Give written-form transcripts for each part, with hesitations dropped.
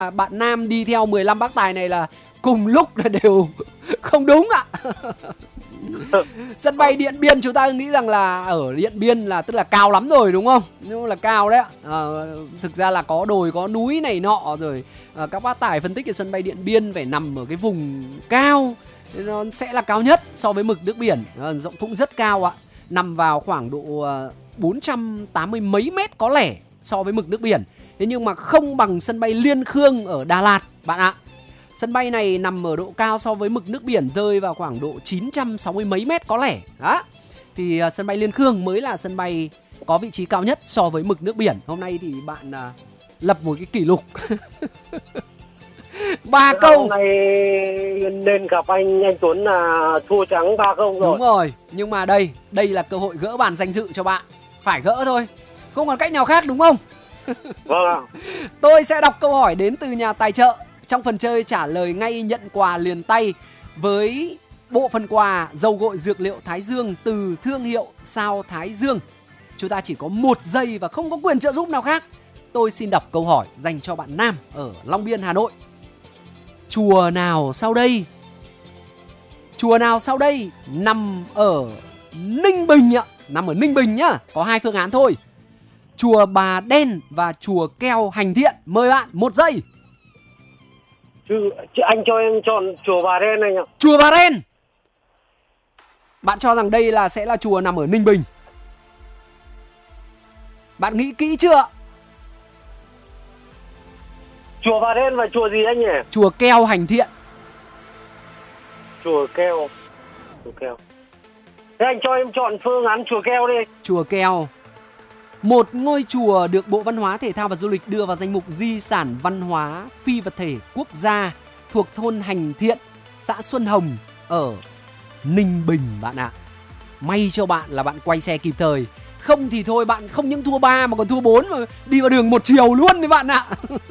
Bạn nam đi theo 15 bác tài này là cùng lúc là đều không đúng ạ. Sân bay Điện Biên chúng ta nghĩ rằng là ở Điện Biên là tức là cao lắm rồi đúng không? Nhưng là cao đấy ạ. Thực ra là có đồi có núi này nọ rồi. Các bác tài phân tích cái sân bay Điện Biên phải nằm ở cái vùng cao, nó sẽ là cao nhất so với mực nước biển, rộng cũng rất cao ạ. Nằm vào khoảng độ 480 mấy mét có lẻ so với mực nước biển. Thế nhưng mà không bằng sân bay Liên Khương ở Đà Lạt bạn ạ. Sân bay này nằm ở độ cao so với mực nước biển rơi vào khoảng độ 960 mấy mét có lẻ. Đó. Thì sân bay Liên Khương mới là sân bay có vị trí cao nhất so với mực nước biển. Hôm nay thì bạn lập một cái kỷ lục. 3 câu. Hôm nay nên gặp anh Tuấn là thua trắng 3-0 rồi. Đúng rồi, nhưng mà đây là cơ hội gỡ bàn danh dự cho bạn. Phải gỡ thôi, không còn cách nào khác đúng không? Vâng ạ. Tôi sẽ đọc câu hỏi đến từ nhà tài trợ trong phần chơi trả lời ngay nhận quà liền tay với bộ phần quà dầu gội dược liệu Thái Dương từ thương hiệu Sao Thái Dương. Chúng ta chỉ có 1 giây và không có quyền trợ giúp nào khác. Tôi xin đọc câu hỏi dành cho bạn nam ở Long Biên, Hà Nội. Chùa nào sau đây nằm ở Ninh Bình ạ? Nằm ở Ninh Bình nhá. Có 2 phương án thôi. Chùa Bà Đen và chùa Keo Hành Thiện. Mời bạn 1 giây. Anh cho em chọn chùa Bà Đen anh ạ. Chùa Bà Đen. Bạn cho rằng đây sẽ là chùa nằm ở Ninh Bình. Bạn nghĩ kỹ chưa? Chùa Bà Đen và chùa gì anh nhỉ? Chùa Keo Hành Thiện. Chùa Keo. Thế anh cho em chọn phương án chùa Keo đi. Chùa Keo, một ngôi chùa được Bộ Văn hóa Thể thao và Du lịch đưa vào danh mục di sản văn hóa phi vật thể quốc gia thuộc thôn Hành Thiện, xã Xuân Hồng ở Ninh Bình bạn ạ. May cho bạn là bạn quay xe kịp thời. Không thì thôi bạn không những thua 3 mà còn thua 4 mà đi vào đường một chiều luôn đấy bạn ạ.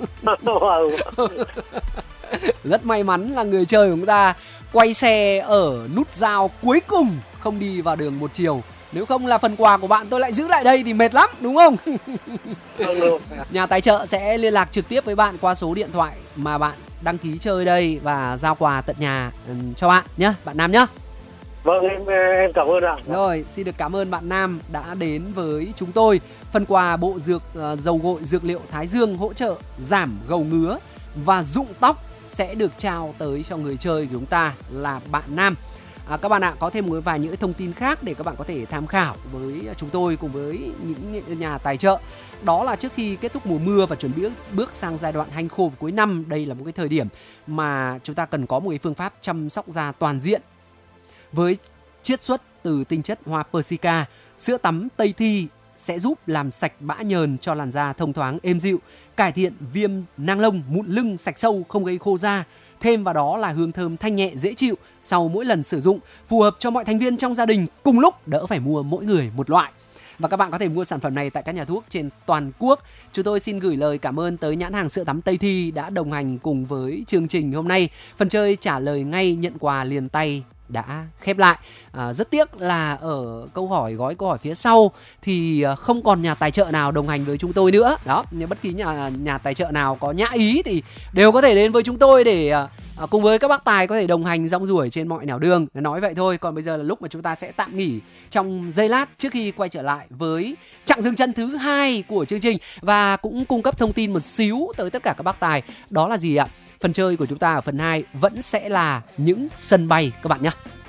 Rất may mắn là người chơi của chúng ta quay xe ở nút giao cuối cùng, không đi vào đường một chiều. Nếu không là phần quà của bạn tôi lại giữ lại đây thì mệt lắm đúng không? Nhà tài trợ sẽ liên lạc trực tiếp với bạn qua số điện thoại mà bạn đăng ký chơi đây và giao quà tận nhà cho bạn nhé, bạn nam nhé. Vâng, em cảm ơn ạ. Rồi, xin được cảm ơn bạn nam đã đến với chúng tôi. Phần quà bộ dầu gội dược liệu Thái Dương hỗ trợ giảm gầu ngứa và rụng tóc sẽ được trao tới cho người chơi của chúng ta là bạn nam. Các bạn ạ, có thêm một vài những thông tin khác để các bạn có thể tham khảo với chúng tôi cùng với những nhà tài trợ. Đó là trước khi kết thúc mùa mưa và chuẩn bị bước sang giai đoạn hanh khô cuối năm, đây là một cái thời điểm mà chúng ta cần có một cái phương pháp chăm sóc da toàn diện. Với chiết xuất từ tinh chất hoa Persica, sữa tắm Tây Thi sẽ giúp làm sạch bã nhờn cho làn da thông thoáng êm dịu, cải thiện viêm nang lông, mụn lưng sạch sâu không gây khô da. Thêm vào đó là hương thơm thanh nhẹ dễ chịu sau mỗi lần sử dụng, phù hợp cho mọi thành viên trong gia đình cùng lúc, đỡ phải mua mỗi người một loại. Và các bạn có thể mua sản phẩm này tại các nhà thuốc trên toàn quốc. Chúng tôi xin gửi lời cảm ơn tới nhãn hàng sữa tắm Tây Thi đã đồng hành cùng với chương trình hôm nay. Phần chơi trả lời ngay nhận quà liền tay đã khép lại. Rất tiếc là ở gói câu hỏi phía sau thì không còn nhà tài trợ nào đồng hành với chúng tôi nữa. Đó, nếu bất kỳ nhà tài trợ nào có nhã ý thì đều có thể đến với chúng tôi để cùng với các bác tài có thể đồng hành rong ruổi trên mọi nẻo đường. Nói vậy thôi, còn bây giờ là lúc mà chúng ta sẽ tạm nghỉ trong giây lát trước khi quay trở lại với chặng dừng chân thứ 2 của chương trình và cũng cung cấp thông tin một xíu tới tất cả các bác tài. Đó là gì ạ? Phần chơi của chúng ta ở phần 2 vẫn sẽ là những sân bay các bạn nhé.